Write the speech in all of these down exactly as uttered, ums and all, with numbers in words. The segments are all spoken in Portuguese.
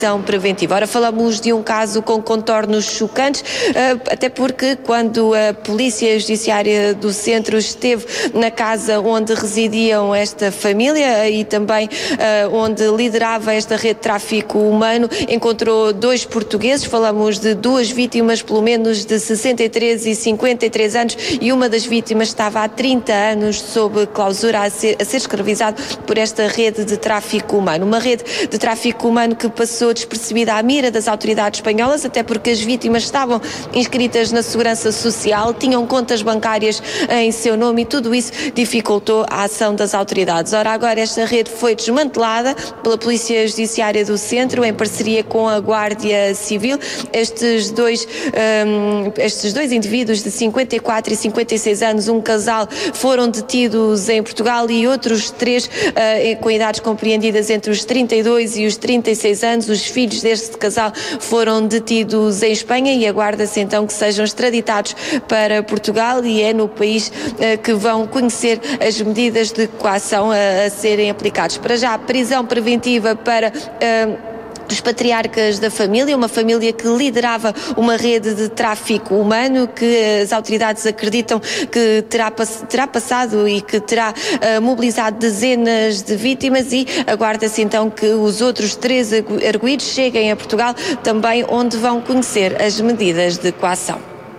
preventiva. Ora, falamos de um caso com contornos chocantes, até porque quando a Polícia Judiciária do Centro esteve na casa onde residiam esta família e também onde liderava esta rede de tráfico humano, encontrou dois portugueses. Falamos de duas vítimas, pelo menos de sessenta e três e cinquenta e três anos, e uma das vítimas estava há trinta anos sob clausura a ser, a ser escravizado por esta rede de tráfico humano. Uma rede de tráfico humano que passou despercebida à mira das autoridades espanholas, até porque as vítimas estavam inscritas na Segurança Social, tinham contas bancárias em seu nome e tudo isso dificultou a ação das autoridades. Ora, agora esta rede foi desmantelada pela Polícia Judiciária do Centro em parceria com a Guardia Civil. Estes dois, um, estes dois indivíduos de cinquenta e quatro e cinquenta e seis anos, um casal, foram detidos em Portugal e outros três uh, com idades compreendidas entre os trinta e dois e os trinta e seis anos. Os filhos deste casal foram detidos em Espanha e aguarda-se então que sejam extraditados para Portugal, e é no país uh, que vão conhecer as medidas de coação a, a serem aplicadas. Para já, prisão preventiva para uh, os patriarcas da família, uma família que liderava uma rede de tráfico humano que as autoridades acreditam que terá, terá passado e que terá uh, mobilizado dezenas de vítimas, e aguarda-se então que os outros três arguidos cheguem a Portugal também, onde vão conhecer as medidas de coação.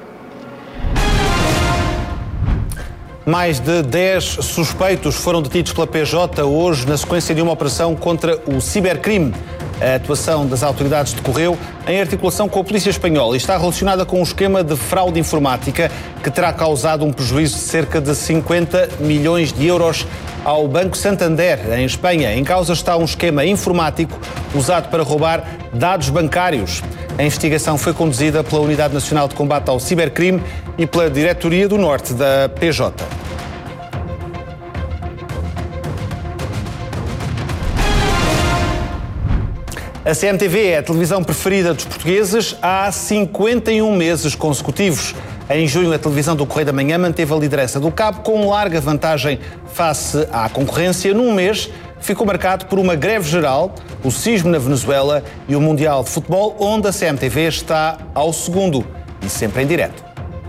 Mais de dez suspeitos foram detidos pela P J hoje na sequência de uma operação contra o cibercrime. A atuação das autoridades decorreu em articulação com a Polícia Espanhola e está relacionada com um esquema de fraude informática que terá causado um prejuízo de cerca de cinquenta milhões de euros ao Banco Santander, em Espanha. Em causa está um esquema informático usado para roubar dados bancários. A investigação foi conduzida pela Unidade Nacional de Combate ao Cibercrime e pela Diretoria do Norte da P J. A C M T V é a televisão preferida dos portugueses há cinquenta e um meses consecutivos. Em junho, a televisão do Correio da Manhã manteve a liderança do cabo com larga vantagem face à concorrência. Num mês, ficou marcado por uma greve geral, o sismo na Venezuela e o Mundial de Futebol, onde a C M T V está ao segundo e sempre em direto.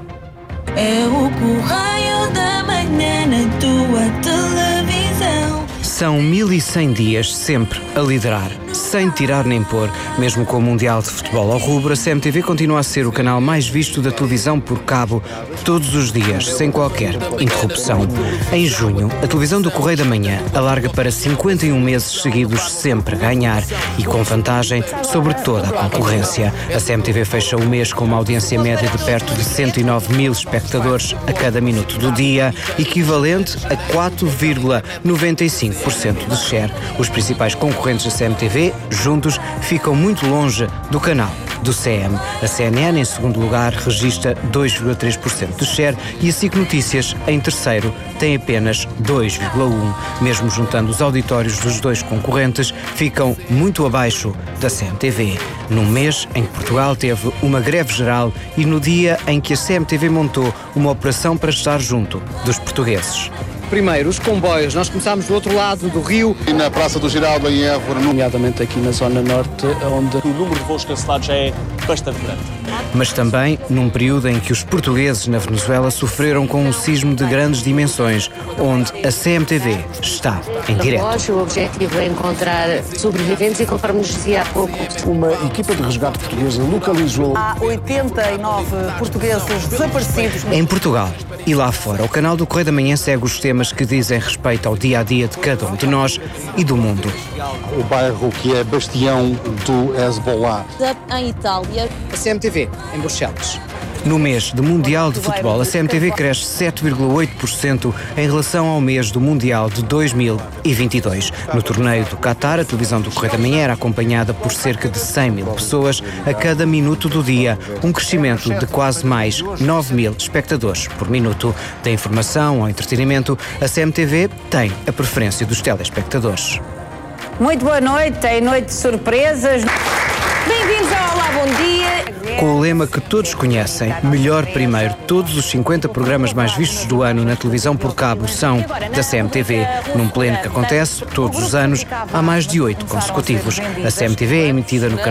É o Correio da Manhã na tua televisão. São mil e cem dias sempre a liderar, sem tirar nem pôr. Mesmo com o Mundial de Futebol ao rubro, a C M T V continua a ser o canal mais visto da televisão por cabo todos os dias, sem qualquer interrupção. Em junho, a televisão do Correio da Manhã alarga para cinquenta e um meses seguidos sempre a ganhar e com vantagem sobre toda a concorrência. A C M T V fecha o mês com uma audiência média de perto de cento e nove mil espectadores a cada minuto do dia, equivalente a quatro vírgula noventa e cinco por cento de share. Os principais concorrentes da C M T V, juntos, ficam muito longe do canal do C M. A C N N, em segundo lugar, registra dois vírgula três por cento de share e a SIC Notícias, em terceiro, tem apenas dois vírgula um por cento. Mesmo juntando os auditórios dos dois concorrentes, ficam muito abaixo da C M T V. Num mês em que Portugal teve uma greve geral e no dia em que a C M T V montou uma operação para estar junto dos portugueses. Primeiro, os comboios. Nós começámos do outro lado do rio. E na Praça do Giraldo, em Évora. Nomeadamente aqui na zona norte, onde o número de voos cancelados já é bastante grande. Mas também num período em que os portugueses na Venezuela sofreram com um sismo de grandes dimensões, onde a C M T V está em direto. O objetivo é encontrar sobreviventes e, conforme nos dizia há pouco, uma equipa de resgate portuguesa localizou... Há oitenta e nove portugueses desaparecidos. Em Portugal e lá fora, o canal do Correio da Manhã segue os temas que dizem respeito ao dia-a-dia de cada um de nós e do mundo. O bairro que é bastião do Hezbollah. Em Itália. A C M T V, em Bruxelas. No mês de Mundial de Futebol, a C M T V cresce sete vírgula oito por cento em relação ao mês do Mundial de dois mil e vinte e dois. No torneio do Qatar, a televisão do Correio da Manhã era acompanhada por cerca de cem mil pessoas a cada minuto do dia, um crescimento de quase mais nove mil espectadores por minuto. Da informação ao entretenimento, a C M T V tem a preferência dos telespectadores. Muito boa noite, tem noite de surpresas. Bem-vindos ao Olá, Bom Dia. Com o lema que todos conhecem, melhor primeiro, todos os cinquenta programas mais vistos do ano na televisão por cabo são da C M T V, num pleno que acontece todos os anos há mais de oito consecutivos. A C M T V é emitida no canal